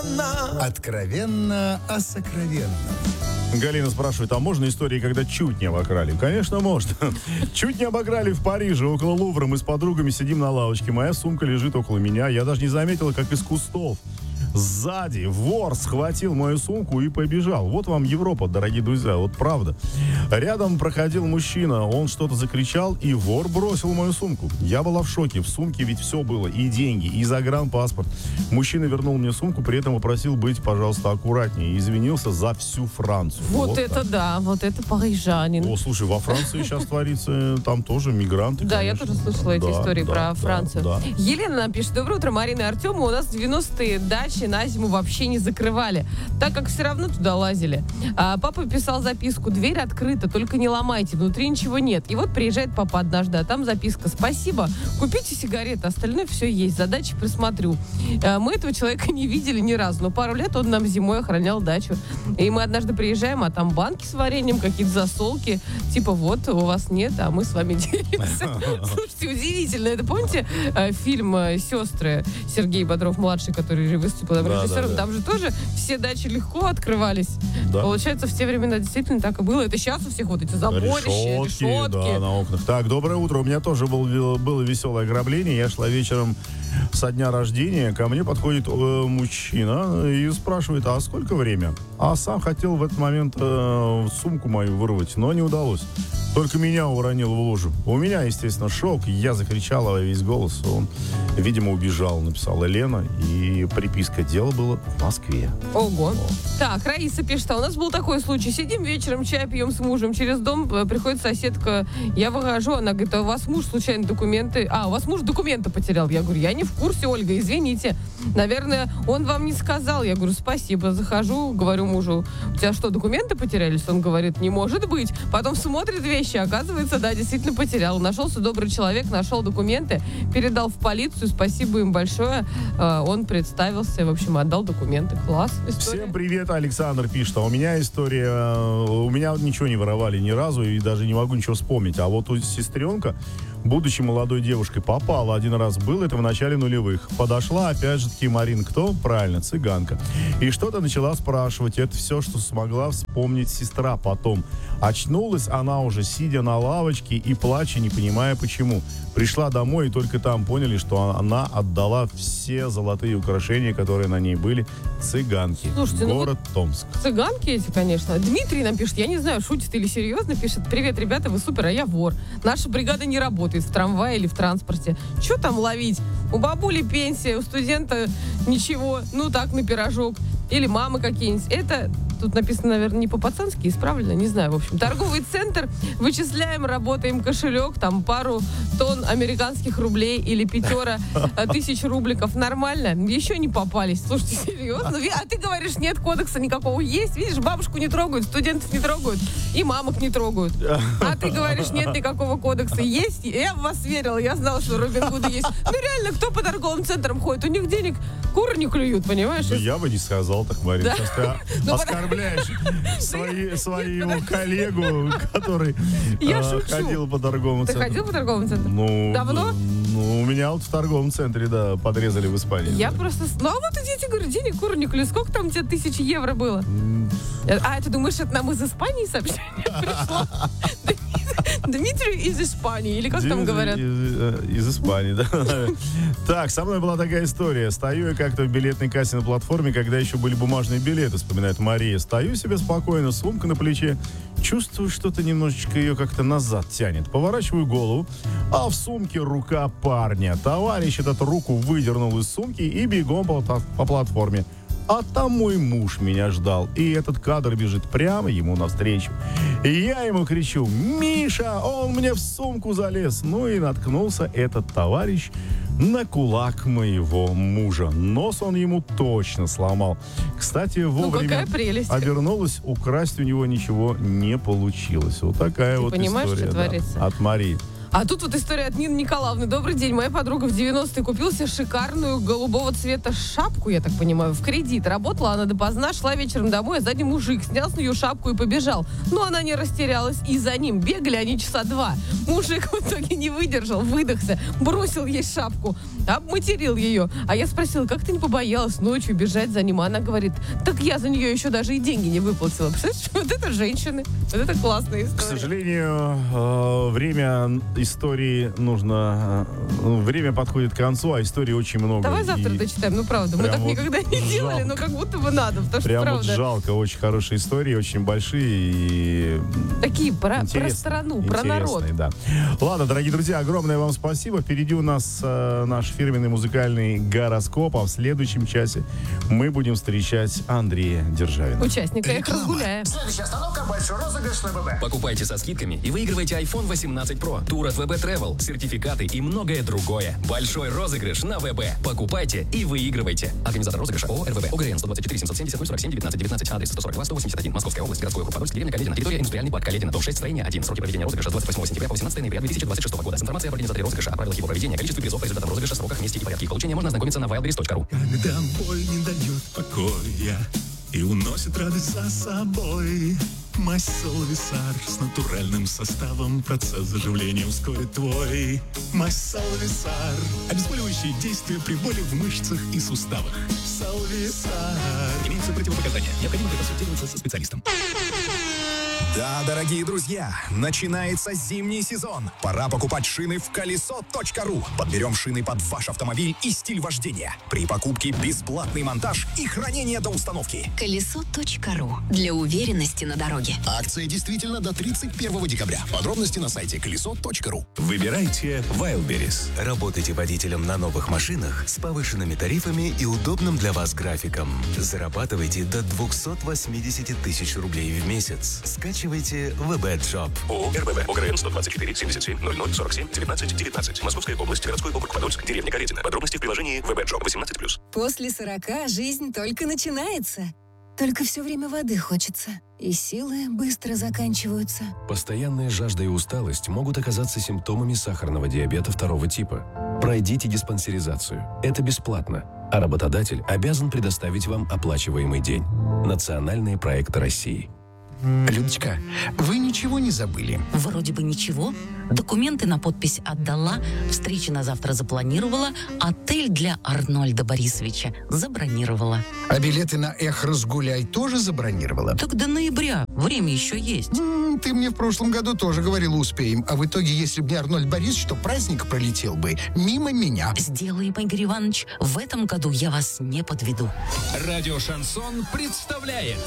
Откровенно о сокровенном. Галина спрашивает, а можно истории, когда чуть не обокрали? Конечно, можно. Чуть не обокрали в Париже, около Лувра. Мы с подругами сидим на лавочке. Моя сумка лежит около меня. Я даже не заметила, как из кустов сзади вор схватил мою сумку и побежал. Вот вам Европа, дорогие друзья, вот правда. Рядом проходил мужчина, он что-то закричал, и вор бросил мою сумку. Я была в шоке, в сумке ведь все было, и деньги, и загранпаспорт. Мужчина вернул мне сумку, при этом попросил быть, пожалуйста, аккуратнее, и извинился за всю Францию. Вот это так. Да, вот это парижанин. О, слушай, во Франции сейчас творится, там тоже мигранты. Да, конечно. я тоже слышала эти истории про Францию. Да. Елена нам пишет: доброе утро, Марина и Артем. У нас 90-е дачи на зиму вообще не закрывали, так как все равно туда лазили. Папа писал записку: дверь открыта, только не ломайте, внутри ничего нет. И вот приезжает папа однажды, а там записка: спасибо, купите сигареты, остальное все есть, за дачей присмотрю. Мы этого человека не видели ни разу, но пару лет он нам зимой охранял дачу. И мы однажды приезжаем, а там банки с вареньем, какие-то засолки, типа вот, у вас нет, а мы с вами делимся. Слушайте, удивительно. Это помните фильм «Сестры» Сергей Бодров-младший, который выступил режиссером? Там же тоже все дачи легко открывались. Да. Получается, в те времена действительно так и было. Это сейчас у всех вот эти заборища, решетки. Да, на окнах. Так, доброе утро. У меня тоже было веселое ограбление. Я шла вечером со дня рождения. Ко мне подходит мужчина и спрашивает, а сколько время? А сам хотел в этот момент сумку мою вырвать, но не удалось. Только меня уронил в лужу. У меня, естественно, шок. Я закричал во весь голос. Он, видимо, убежал, написала Лена. И приписка: дело было в Москве. Ого. Так, Раиса пишет: а у нас был такой случай. Сидим вечером, чай пьем с мужем. Через дом приходит соседка. Я выхожу, она говорит: а у вас муж случайно документы... у вас муж документы потерял. Я говорю: я не в курсе, Ольга, извините. Наверное, он вам не сказал. Я говорю: спасибо. Захожу, говорю мужу: у тебя что, документы потерялись? Он говорит: не может быть. Потом смотрит вещи. Оказывается, да, действительно потерял. Нашелся добрый человек, нашел документы, передал в полицию. Спасибо им большое. Он представился, в общем, отдал документы. Класс. История. Всем привет, Александр пишет. А у меня история. У меня ничего не воровали ни разу, и даже не могу ничего вспомнить. А вот у сестренка, будучи молодой девушкой, попала один раз. Было это в начале нулевых. Подошла, опять же таки, Марин, кто? Правильно, цыганка. И что-то начала спрашивать. Это все, что смогла вспомнить сестра потом. Очнулась она уже, сидя на лавочке и плача, не понимая почему. Пришла домой, и только там поняли, что она отдала все золотые украшения, которые на ней были, цыганке. Слушайте, город Томск. Цыганки эти, конечно. Дмитрий нам пишет, я не знаю, шутит или серьезно, пишет: привет, ребята, вы супер, а я вор. Наша бригада не работает в трамвае или в транспорте. Че там ловить? У бабули пенсия, у студента ничего, ну так, на пирожок. Или мамы какие-нибудь. Это, тут написано, наверное, не по-пацански, исправлено, не знаю, в общем. Торговый центр, вычисляем, работаем, кошелек, там пару тонн американских рублей или 5 тысяч рубликов. Нормально? Еще не попались. Слушайте, серьезно? А ты говоришь, нет кодекса никакого. Есть, видишь, бабушку не трогают, студентов не трогают и мамок не трогают. А ты говоришь, нет никакого кодекса. Есть? Я в вас верила, я знала, что Робин Гуды есть. Ну реально, кто по торговым центрам ходит? У них денег куры не клюют, понимаешь? Ну, я бы не сказал так, Марина. Да. Сейчас ты оскорбляешь своего коллегу, который ходил по торговому центру. Ты ходил по торговому центру? Ну, давно? Ну, у меня вот в торговом центре, да, подрезали в Испании. Я просто... Ну, а вот идите, говорю, денег куры не клюют. Сколько там у тебя 1000 евро было? А, ты думаешь, это нам из Испании сообщение пришло? Дмитрий из Испании, или как там говорят? Из Испании, да. Так, со мной была такая история. Стою я как-то в билетной кассе на платформе, когда еще были бумажные билеты, вспоминает Мария. Стою себе спокойно, сумка на плече. Чувствую, что-то немножечко ее как-то назад тянет. Поворачиваю голову, а в сумке рука парня. Товарищ этот руку выдернул из сумки и бегом по платформе. А там мой муж меня ждал. И этот кадр бежит прямо ему навстречу. И я ему кричу: «Миша, он мне в сумку залез!» Ну и наткнулся этот товарищ на кулак моего мужа. Нос он ему точно сломал. Кстати, вовремя обернулась, украсть у него ничего не получилось. Вот такая вот история, что творится? От Марии. А тут вот история от Нины Николаевны. Добрый день. Моя подруга в 90-е купила себе шикарную голубого цвета шапку, я так понимаю, в кредит. Работала она допоздна, шла вечером домой, а сзади мужик снял с нее шапку и побежал. Но она не растерялась, и за ним бегали они часа 2. Мужик в итоге не выдержал, выдохся, бросил ей шапку, обматерил ее. А я спросила, как ты не побоялась ночью бежать за ним? А она говорит, так я за нее еще даже и деньги не выплатила. Представляешь, вот это женщины, вот это классная история. К сожалению, время истории нужно... Время подходит к концу, а истории очень много. Давай завтра дочитаем, ну правда. Мы так вот никогда не делали, но как будто бы надо, потому что прям правда. вот жалко, очень хорошие истории, очень большие и... Такие про страну, про народ. Да. Ладно, дорогие друзья, огромное вам спасибо. Впереди у нас наш фирменный музыкальный гороскоп, а в следующем часе мы будем встречать Андрея Державина. Участника «Эх, разгуляем». Следующая остановка – большой розыгрыш на ВБ. Покупайте со скидками и выигрывайте iPhone 18 Pro, тур от ВБ Travel, сертификаты и многое другое. Большой розыгрыш на ВБ. Покупайте и выигрывайте. Организатор розыгрыша ООО РВБ. ОГРН 124 770 047 19 19. Адрес 142 181. Московская область. Городской округ Подольск. Деревня Каледина. Территория индустриальный парк Каледина. Дом 6. Строение 1. Сроки проведения розыгрыша с 28 сентября по 18 ноября 2026 года. С информацией об организаторе розыгрыша, о правилах его проведения, количестве призов, результатах розыгрыша, сроках, месте и порядке их получения можно ознакомиться на wildberries.ru. Когда боль не дает покоя и уносит радость за собой, мазь Солвисар с натуральным составом процесс заживления ускорит твой. Мазь Солвисар. Обезболивающее действие при боли в мышцах и суставах. Солвисар. Имеются противопоказания. Необходимо проконсультироваться со специалистом. Да, дорогие друзья, начинается зимний сезон. Пора покупать шины в колесо.ру. Подберем шины под ваш автомобиль и стиль вождения. При покупке бесплатный монтаж и хранение до установки. Колесо.ру. Для уверенности на дороге. Акция действительно до 31 декабря. Подробности на сайте колесо.ру. Выбирайте Wildberries. Работайте водителем на новых машинах с повышенными тарифами и удобным для вас графиком. Зарабатывайте до 280 тысяч рублей в месяц. Скачивайте ВБ Джоб. ООО РВБ. ОГРН 124 77 00 47 19 19. Московская область. Городской округ Подольск. Деревня Каледина. Подробности в приложении ВБ Джоб 18+. После 40 жизнь только начинается. Только все время воды хочется. И силы быстро заканчиваются. Постоянная жажда и усталость могут оказаться симптомами сахарного диабета 2 типа. Пройдите диспансеризацию. Это бесплатно. А работодатель обязан предоставить вам оплачиваемый день. Национальные проекты России. Людочка, вы ничего не забыли? Вроде бы ничего. Документы на подпись отдала, встречи на завтра запланировала, отель для Арнольда Борисовича забронировала. А билеты на «Эх, разгуляй» тоже забронировала? Так до ноября, время еще есть. Ты мне в прошлом году тоже говорила, успеем. А в итоге, если бы не Арнольд Борисович, то праздник пролетел бы мимо меня. Сделаем, Игорь Иванович, в этом году я вас не подведу. Радио «Шансон» представляет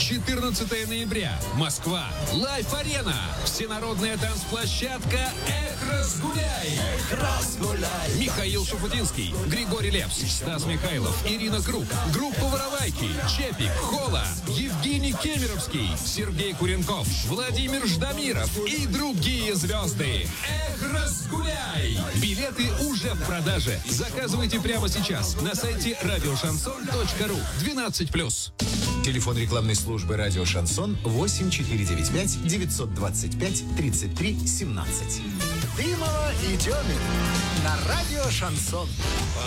14 ноября. Москва. Лайф-арена. Всенародная танцплощадка «Эх, разгуляй». Эх, разгуляй. Михаил Шуфутинский, Григорий Лепс, Стас Михайлов, Ирина Круг, группа «Воровайки», Чепик, Хола, Евгений Кемеровский, Сергей Куренков, Владимир Ждамиров и другие звезды. Эх, разгуляй. Билеты уже в продаже. Заказывайте прямо сейчас на сайте радиошансон.ру. 12+. Телефон рекламной службы «Радио Шансон» 8495 925 33 17. Дима и Демин на радио «Шансон».